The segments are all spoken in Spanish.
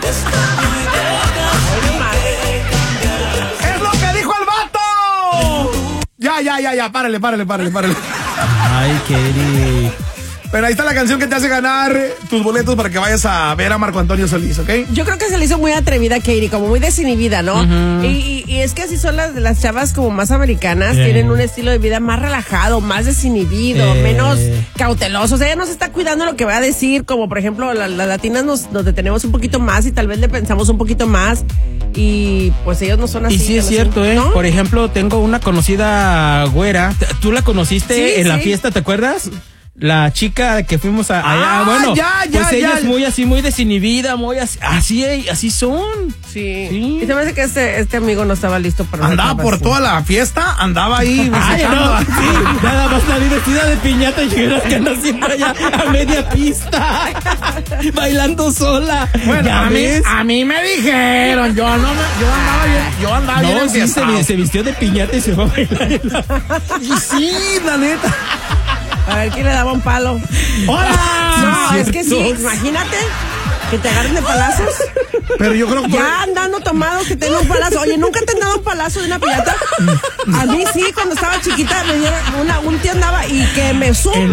¡Es lo que dijo el vato! Ya, párale. Ay, Katie. Pero ahí está la canción que te hace ganar tus boletos para que vayas a ver a Marco Antonio Solís, ¿ok? Yo creo que se le hizo muy atrevida a Katie, como muy desinhibida, ¿no? Uh-huh. Y es que así son las chavas como más americanas, tienen un estilo de vida más relajado, más desinhibido, menos cauteloso. O sea, ella no se está cuidando lo que va a decir, como por ejemplo las latinas nos detenemos un poquito más y tal vez le pensamos un poquito más. Y pues ellos no son así. Y sí es cierto, ¿no? Por ejemplo, tengo una conocida güera. ¿Tú la conociste en la fiesta, te acuerdas? La chica que fuimos allá, bueno, pues ella es muy así, muy desinhibida, muy así son. Sí. Y se me hace que este amigo no estaba listo para andaba por toda la fiesta, andaba ahí. Nada más la vi vestida de piñata y llegaron que anda siempre allá a media pista, bailando sola. Bueno, a mí me dijeron, yo andaba bien en fiesta. Se vistió de piñata y se fue a bailar. Y sí, la neta. A ver quién le daba un palo. ¡Hola! No, es que sí, imagínate que te agarren de palazos. Pero yo creo que ya andando tomados que te den un palazo. Oye, ¿nunca te han dado un palazo de una piñata? A mí sí, cuando estaba chiquita me dieron un tío andaba y que me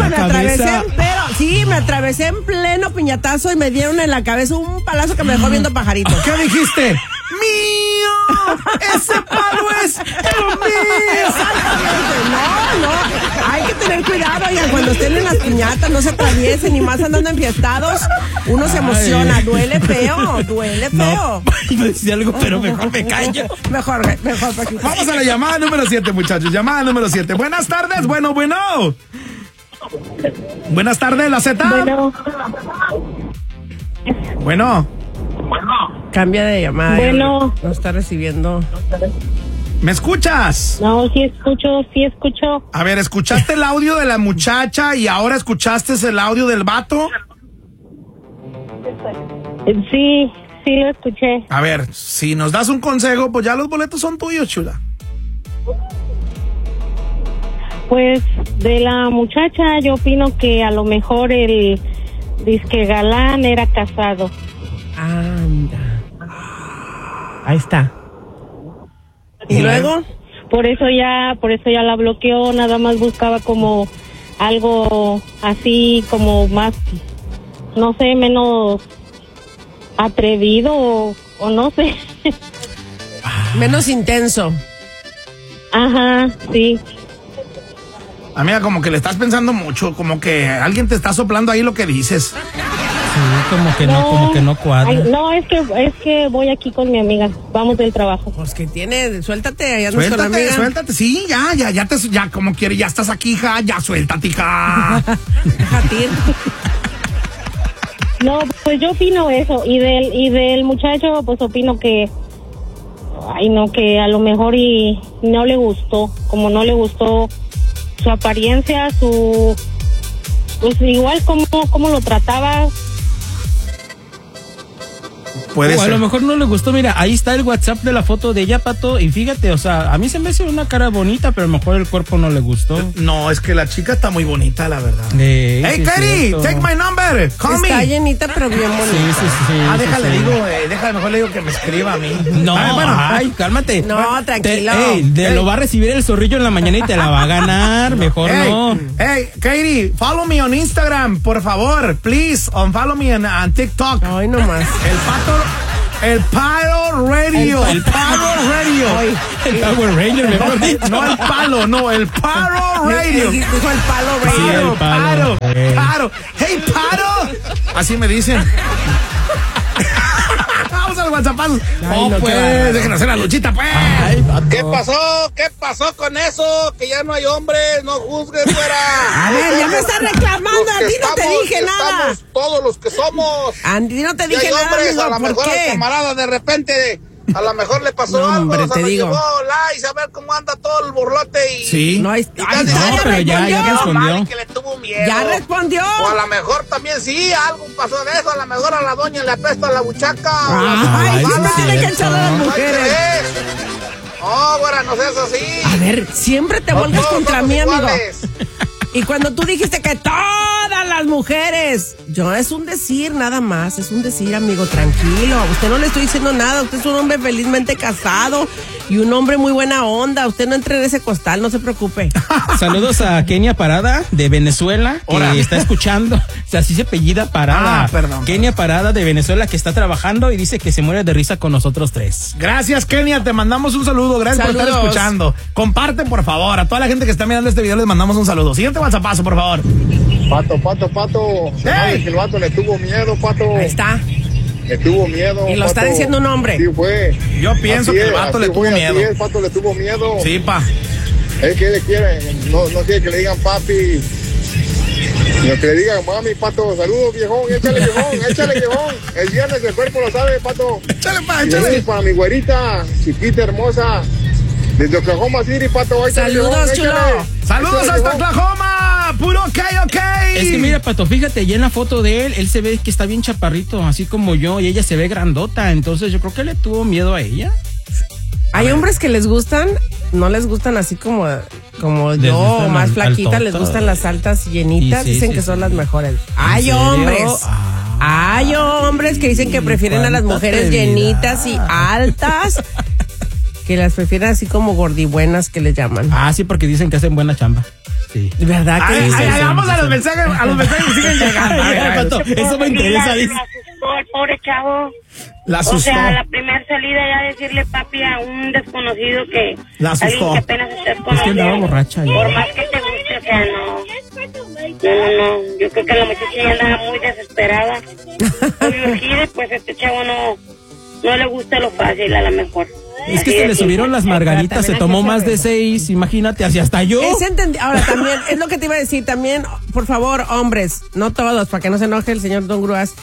atravesé en pleno piñatazo y me dieron en la cabeza un palazo que me dejó viendo pajaritos. ¿Qué dijiste? ¡Mío! ¡Ese palo es el mío! Exactamente. No. Hay que tener cuidado, oigan, cuando estén en las piñatas, no se atraviesen, y más andando enfiestados. Uno se emociona, duele feo. No, iba a decir algo, pero mejor me callo. Mejor, Paquito. Vamos a la llamada número 7, muchachos. Llamada número 7. Buenas tardes, bueno. Buenas tardes, la Z. Bueno. Cambia de llamada. Bueno. No está recibiendo. ¿Me escuchas? No, sí escucho. A ver, ¿escuchaste el audio de la muchacha y ahora escuchaste el audio del vato? Sí lo escuché. A ver, si nos das un consejo, pues ya los boletos son tuyos, chula. Pues de la muchacha yo opino que a lo mejor el disque galán era casado. Anda. Ahí está. ¿Y luego? Por eso ya la bloqueó, nada más buscaba como algo así como más, no sé, menos atrevido o no sé. Menos intenso. Ajá, sí. Amiga, como que le estás pensando mucho, como que alguien te está soplando ahí lo que dices. Sí, como que no cuadra. Ay, no, es que voy aquí con mi amiga, vamos del trabajo. Pues que tiene, suéltate, allá no con la amiga. Suéltate, sí, ya como quiere, ya estás aquí, hija, ya suéltate, hija. Déjate ir. No, pues yo opino eso, y del muchacho, pues opino que, que a lo mejor y no le gustó, como no le gustó su apariencia, pues igual como lo trataba. Puede ser. A lo mejor no le gustó. Mira, ahí está el WhatsApp de la foto de ella, Pato, y fíjate, o sea, a mí se me hace una cara bonita, pero a lo mejor el cuerpo no le gustó. No, es que la chica está muy bonita, la verdad. Hey, Katie, take my number, call me. Está llenita, pero bien bonita. Sí. Déjale, mejor le digo que me escriba a mí. No, cálmate. No, tranquilo. Lo va a recibir el zorrillo en la mañana y te la va a ganar, mejor no. Hey, Katie, follow me on Instagram, por favor, please, follow me on TikTok. Ay, nomás. El Palo Radio. El Palo Radio. El Power Ranger, mejor dicho. No el palo, no, el Palo Radio. Dijo el Palo Radio. Sí, el palo. Paro. Hey, Paro. Así me dicen. Vamos al WhatsApp. Pues, déjenos hacer la luchita, pues. Ay, ¿Qué pasó con eso? Que ya no hay hombres, no juzgues, fuera. A ver, ya me estás reclamando, a ti no te dije nada. Estamos todos los que somos. Andy, no te Y dije hay nada, hombres, amigo, a lo ¿por mejor qué? al camarada de repente, a lo mejor le pasó No, algo, hombre, te digo. Llevó Lice, a ver cómo anda todo el burlote y... Sí. No, pero ya respondió. Que le tuvo miedo. Ya respondió. O a lo mejor también sí, algo pasó de eso, a lo mejor a la doña le apesta la buchaca. Ay, siempre sí, tiene que echar a las ¿No mujeres. crees? No, güera, no seas así. A ver, siempre te vuelves Todos contra somos mí, amigo. iguales. Y cuando tú dijiste que todas las mujeres. Yo es un decir nada más, es un decir, amigo, tranquilo. A usted no le estoy diciendo nada, usted es un hombre felizmente casado y un hombre muy buena onda. Usted no entre en ese costal, no se preocupe. Saludos a Kenia Parada de Venezuela, que está escuchando. O sea, así se apellida Parada. Perdón. Kenia Parada de Venezuela, que está trabajando y dice que se muere de risa con nosotros tres. Gracias, Kenia, te mandamos un saludo. Gracias por estar escuchando. Comparte, por favor. A toda la gente que está mirando este video les mandamos un saludo. Siguiente WhatsAppazo, por favor. Pato. ¿Sabes que el vato le tuvo miedo, Pato? Ahí está. Le tuvo miedo. Y lo está diciendo un hombre. Sí, fue. Yo pienso que el vato le tuvo miedo. El Pato le tuvo miedo. Sí, pa. Es que él quiere, no quiere que le digan papi. Sino que le digan mami, Pato. Saludos, viejón. Échale, viejón. El viernes el cuerpo lo sabe, Pato. Échale. Y para mi güerita, chiquita, hermosa. Desde Oklahoma City, Pato. Saludos, chulo. Saludos hasta Oklahoma. Puro ok. Es que mira, Pato, fíjate, ya en la foto de él se ve que está bien chaparrito, así como yo, y ella se ve grandota. Entonces yo creo que le tuvo miedo a ella. Hay hombres que les gustan, no les gustan así como yo, más flaquitas, les gustan las altas y llenitas, dicen que son las mejores. Hay hombres que dicen que prefieren a las mujeres llenitas y altas, que las prefieren así como gordibuenas que les llaman. Sí, porque dicen que hacen buena chamba. Sí. ¿Verdad que dicen? Vamos a los mensajes que siguen llegando. Pato, eso me interesa. Me asustó el pobre chavo. La asustó. O sea, la primera salida ya decirle papi a un desconocido que la asustó. alguien que apenas estás conociendo. Es que andaba borracha. Por más que te guste, o sea, no. Yo creo que la muchacha ya andaba muy desesperada. Muy urgida, pues este chavo no le gusta lo fácil a lo mejor. Es que se le subieron las margaritas, se tomó más de 6, imagínate, así hasta yo. Ahora también, es lo que te iba a decir, también, por favor, hombres, no todos, para que no se enoje el señor Don Grúas,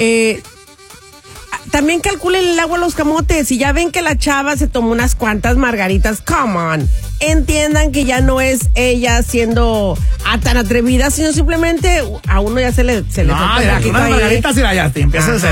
también calculen el agua a los camotes. Y ya ven que la chava se tomó unas cuantas margaritas. Come on. Entiendan que ya no es ella siendo tan atrevida, sino simplemente a uno ya se le unas margaritas y ya te empiezas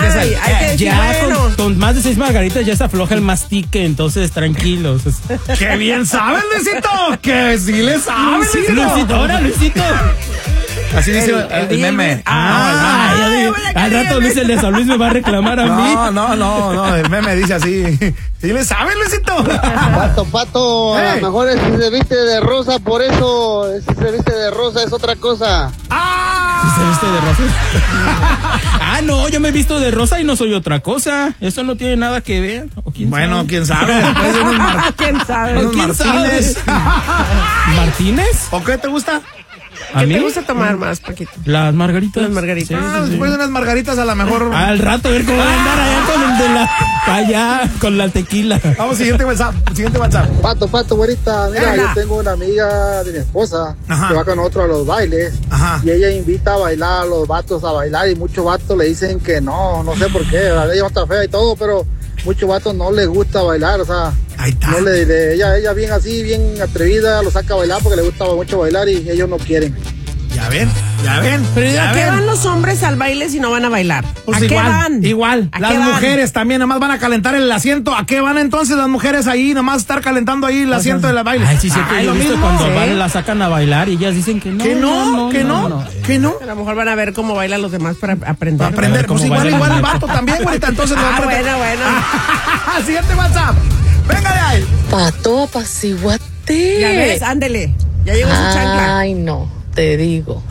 con más de 6 margaritas ya se afloja el mastique, entonces tranquilos. ¡Qué bien sabes, Luisito! ¡Que sí le sabes, Luisito! Ahora, Luisito. Así dice el meme. Al rato Luis el de San Luis me va a reclamar a mí. No, el meme dice así. ¿Sí le sabes, Luisito? Pato, a lo mejor si se viste de rosa, por eso, si se viste de rosa es otra cosa. ¿Si se viste de rosa? No, yo me he visto de rosa y no soy otra cosa. Eso no tiene nada que ver. ¿Quién sabe? Después de ¿Quién sabe? Unos Martínez. ¿Martínez? ¿O qué te gusta? ¿Qué te gusta tomar más, Paquito? Las margaritas. Sí. Después de unas margaritas a lo mejor. Al rato, a ver cómo va a andar allá con el de allá, con la tequila. Vamos, siguiente WhatsApp. Pato, güerita. Mira, yo tengo una amiga de mi esposa que va con nosotros a los bailes. Y ella invita a bailar a los vatos a bailar y muchos vatos le dicen que no sé por qué. La de ella está fea y todo, pero muchos vatos no les gusta bailar, o sea, ella bien así, bien atrevida, lo saca a bailar porque le gusta mucho bailar y ellos no quieren. Ya ven. Pero ¿a qué van los hombres al baile si no van a bailar? Pues ¿A qué van? Igual. Las mujeres también nomás van a calentar el asiento. ¿A qué van entonces las mujeres ahí? Nomás estar calentando ahí el asiento de la baile. Sí, siempre yo he visto cuando van, la sacan a bailar y ellas dicen que no. Que no. A lo mejor van a ver cómo bailan los demás para aprender. Pues igual el vato también, güerita. Entonces bueno. Siguiente WhatsApp. Venga de ahí. Pato, apaciguate. Ya ves, ándele. Ya llegó su chancla. Ay, no, te digo.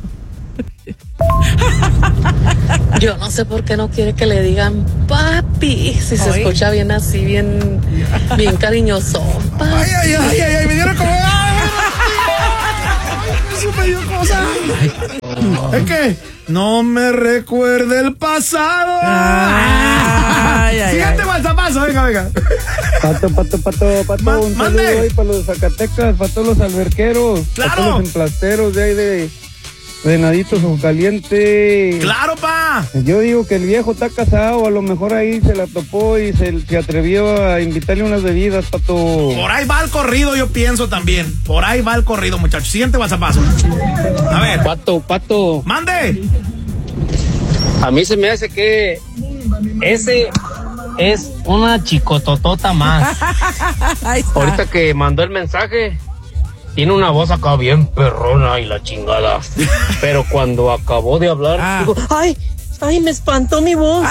Yo no sé por qué no quiere que le digan papi, si se escucha bien así, bien cariñoso. Papi. Ay, me dieron como... Eso me dio cosa. Es que no me recuerde el pasado. Siguiente WhatsAppazo, venga. Pato, un saludo ahí para los Zacatecas, para todos los alberqueros, para todos los emplasteros de ahí de Venaditos o Caliente. ¡Claro, pa! Yo digo que el viejo está casado, a lo mejor ahí se la topó y se atrevió a invitarle unas bebidas, Pato. Por ahí va el corrido, yo pienso también. Por ahí va el corrido, muchachos. Siguiente WhatsAppazo. A ver. Pato. ¡Mande! A mí se me hace que ese es una chicototota más. Ahorita que mandó el mensaje, tiene una voz acá bien perrona y la chingada. Pero cuando acabó de hablar, digo, ¡ay, me espantó mi voz!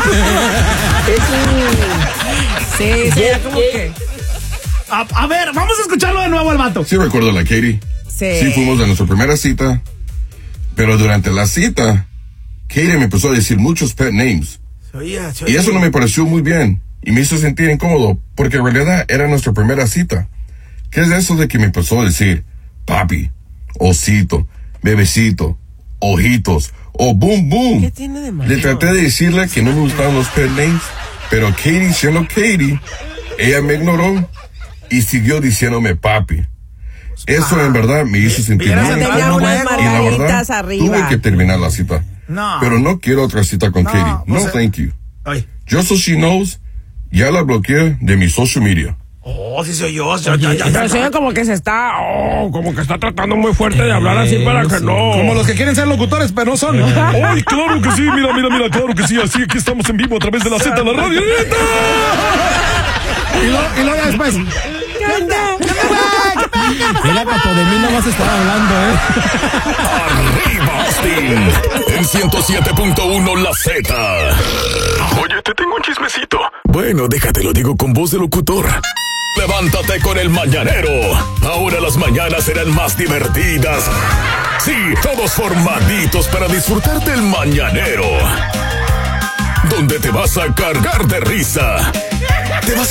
Sí, como que... A ver, vamos a escucharlo de nuevo al vato. Sí, recuerdo a la Katie. Sí, fuimos a nuestra primera cita. Pero durante la cita, Katie me empezó a decir muchos pet names. Y eso no me pareció muy bien. Y me hizo sentir incómodo, porque en realidad era nuestra primera cita. ¿Qué es eso de que me empezó a decir papi, osito, bebecito, ojitos, o boom boom? ¿Qué tiene de malo? Le traté de decirle que no me gustaban los pet names, pero Katie, siendo Katie, ella me ignoró y siguió diciéndome papi. Eso en verdad me hizo sentir mal. Tenía unas margaritas arriba. Tuve que terminar la cita. No. Pero no quiero otra cita con Katie. No, thank you. Just so she knows, ya la bloqueé de mi social media. Oh, sí soy yo. Pero se ve como que se está... como que está tratando muy fuerte de hablar así para que no... Como los que quieren ser locutores, pero no son. ¡Ay, claro que sí! Mira, claro que sí. Así aquí estamos en vivo a través de la Z, la radio. Y luego ya después... ¿Qué onda? Mira, Pato, de mí no vas a estar hablando, Arriba, Austin. En 107.1 La Z. Oye, te tengo un chismecito. Bueno, déjate, lo digo con voz de locutor. Levántate con el mañanero. Ahora las mañanas serán más divertidas. Sí, todos formaditos para disfrutar del mañanero, donde te vas a cargar de risa